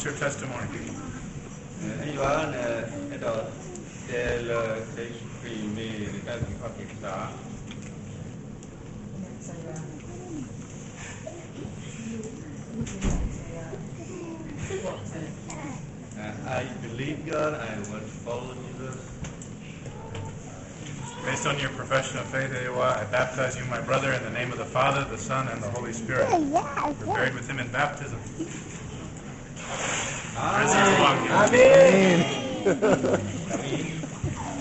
What's your testimony? I believe God. I want to follow Jesus. Based on your profession of faith, I baptize you, my brother, in the name of the Father, the Son, and the Holy Spirit. You're buried with him in baptism. Risen among you. Amen.